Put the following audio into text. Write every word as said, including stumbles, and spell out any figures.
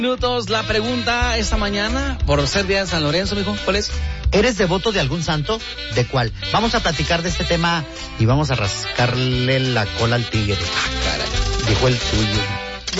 Minutos, la pregunta esta mañana, por ser día de San Lorenzo, mijo, ¿cuál es? ¿Eres devoto de algún santo? ¿De cuál? Vamos a platicar de este tema y vamos a rascarle la cola al tigre. Ah, caray. Dijo el tuyo.